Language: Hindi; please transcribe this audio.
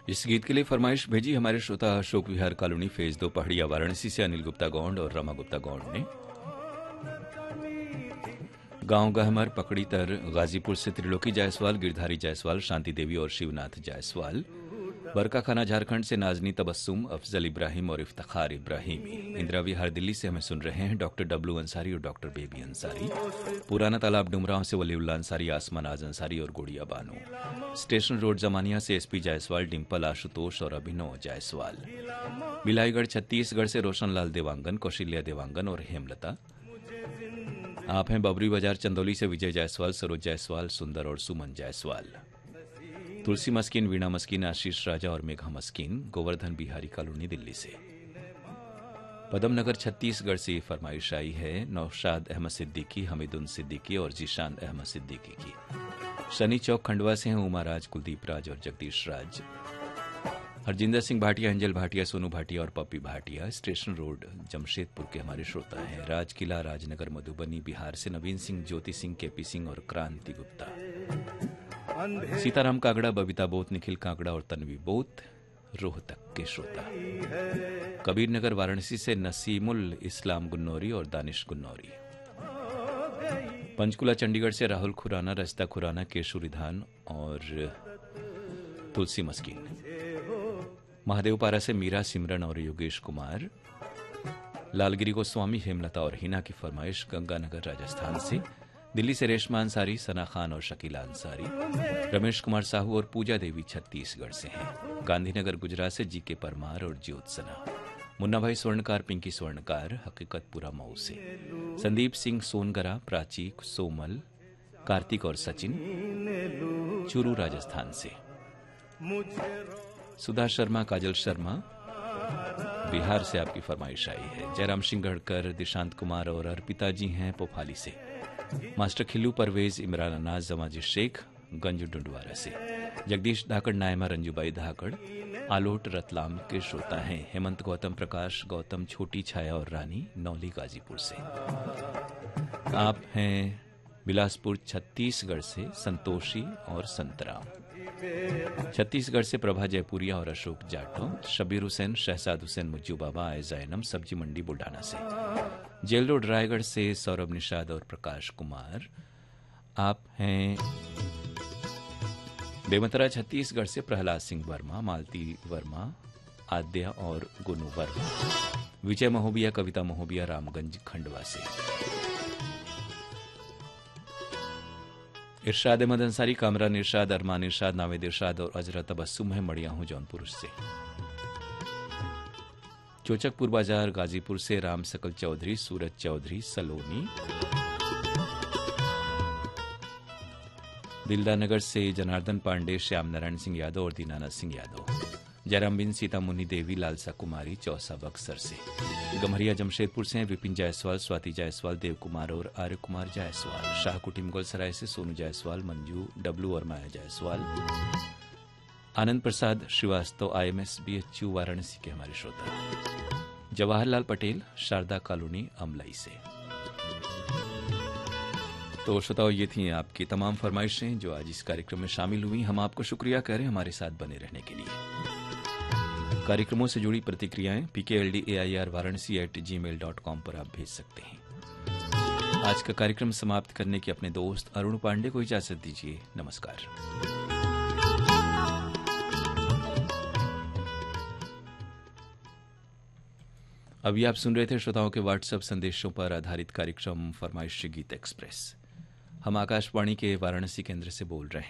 इस गीत के लिए फरमाइश भेजी हमारे श्रोता अशोक विहार कॉलोनी फेज 2 पहाड़िया वाराणसी से अनिल गुप्ता गौंड और रमा गुप्ता गौंड ने। गांव गहमर पकड़ी तर गाजीपुर से त्रिलोकी जायसवाल, गिरधारी जायसवाल, शांति देवी और शिवनाथ जायसवाल। बरका खाना झारखंड से नाजनी तबस्सुम, अफजल इब्राहिम और इफ्तिखार इब्राहिमी। इंदिरा विहार दिल्ली से हमें सुन रहे हैं डॉक्टर डब्लू अंसारी और डॉक्टर बेबी अंसारी। पुराना तालाब डुमराव से वलीउल्ला अंसारी, आसमान आज अंसारी और गुड़िया बानो। स्टेशन रोड जमानिया से एसपी जायसवाल, डिम्पल आशुतोष और अभिनव जायसवाल। बिलाईगढ़ छत्तीसगढ़ से रोशनलाल देवांगन, कौशल्या देवांगन और हेमलता। आप हैं बबरी बाजार चंदौली से विजय जायसवाल, सरोज जायसवाल, सुंदर और सुमन जायसवाल। तुलसी मस्किन, वीणा मस्किन, आशीष राजा और मेघा मस्किन, गोवर्धन बिहारी कॉलोनी दिल्ली से। पदमनगर छत्तीसगढ़ से फरमाइश आई है नौशाद अहमद सिद्दीकी, हमीदुन सिद्दीकी और जीशान अहमद सिद्दीकी की। शनि चौक खंडवा से हैं उमा राज, कुलदीप राज और जगदीश राज। हरजिंदर सिंह भाटिया, अंजल भाटिया, सोनू भाटिया और पप्पी भाटिया। स्टेशन रोड जमशेदपुर के हमारे श्रोता हैं। राजकिला राजनगर मधुबनी बिहार से नवीन सिंह, ज्योति सिंह, केपी सिंह और क्रांति गुप्ता। सीताराम कागड़ा, बबीता बोत, निखिल कागड़ा और तन्वी बोत रोहतक के श्रोता। कबीर नगर वाराणसी से नसीमुल इस्लाम गुन्नौरी और दानिश गुन्नौरी। पंचकुला चंडीगढ़ से राहुल खुराना, रस्ता खुराना, केशु रिधान और तुलसी मस्किन। महादेवपारा से मीरा, सिमरन और योगेश कुमार। लालगिरी को स्वामी, हेमलता और हिना की फरमाइश गंगानगर राजस्थान से। दिल्ली से रेशमा अंसारी, सना खान और शकीला अंसारी। रमेश कुमार साहू और पूजा देवी छत्तीसगढ़ से हैं। गांधीनगर गुजरात से जीके परमार और ज्योत्सना। मुन्ना भाई स्वर्णकार, पिंकी स्वर्णकार, हकीकतपुरा मऊ से। संदीप सिंह सोनगरा, प्राची, सोमल, कार्तिक और सचिन, चूरू राजस्थान से। सुधा शर्मा, काजल शर्मा बिहार से आपकी फरमाइश आई है। जयराम सिंह गढ़कर, दिशांत कुमार और अर्पिता जी हैं पोफाली से। मास्टर खिल्लू परवेज, इमरान अनाज, जमाजी शेख गंज डुंडवारा से। जगदीश धाकड़, नायमा रंजूबाई धाकड़ आलोट रतलाम के श्रोता हैं। हेमंत गौतम, प्रकाश गौतम, छोटी छाया और रानी नौली गाजीपुर से। आप हैं बिलासपुर छत्तीसगढ़ से संतोषी और संतराम। छत्तीसगढ़ से प्रभा जयपुरिया और अशोक जाटो। शबीर हुसैन, शहजाद हुसैन, मुज्जू बाबा, आयजैनम, सब्जी मंडी बुल्ढाना से। जेल रोड रायगढ़ से सौरभ निषाद और प्रकाश कुमार। आप हैं बेमतरा छत्तीसगढ़ से प्रहलाद सिंह वर्मा, मालती वर्मा, आद्या और गुनु वर्मा। विजय महोबिया, कविता महोबिया, रामगंज खंडवा से। इरशाद अहमद अंसारी, कामरान इरशाद, अरमान इरशाद, नावेद इरशाद और अजरा तबस्सुम है मड़िया हूं जौनपुर से। चोचकपुर बाजार गाजीपुर से राम सकल चौधरी, सूरज चौधरी, सलोनी। दिलदानगर से जनार्दन पांडे, श्याम नारायण सिंह यादव और दीनानाथ सिंह यादव। जयराम बिन, सीता मुनि देवी, लालसा कुमारी, चौसा बक्सर से। गम्हरिया जमशेदपुर से विपिन जायसवाल, स्वाति जायसवाल, देव कुमार और आर्य कुमार जायसवाल। शाहकुटी मुगल सराय से सोनू जायसवाल, मंजू, डब्लू और माया जायसवाल। आनंद प्रसाद श्रीवास्तव, IMS BHU वाराणसी के हमारे श्रोता। जवाहरलाल पटेल, शारदा कॉलोनी अमलाई से। तो श्रोताओं, ये थी आपकी तमाम फरमाइशें जो आज इस कार्यक्रम में शामिल हुई। हम आपको शुक्रिया करें हमारे साथ बने रहने के लिए। कार्यक्रमों से जुड़ी प्रतिक्रियाएं PKLDAIR varanasi@gmail.com पर आप भेज सकते हैं। आज का कार्यक्रम समाप्त करने के अपने दोस्त अरुण पांडे को इजाजत दीजिए। नमस्कार। अभी आप सुन रहे थे श्रोताओं के व्हाट्सएप संदेशों पर आधारित कार्यक्रम फरमाइश गीत एक्सप्रेस। हम आकाशवाणी के वाराणसी केंद्र से बोल रहे हैं।